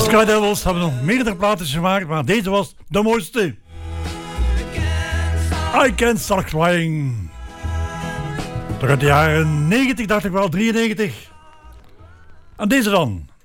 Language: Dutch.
Sky Devils hebben nog meerdere platen gemaakt, maar deze was de mooiste. I Can't Stop Crying. Toch uit de jaren 90, dacht ik wel, 93. En deze dan.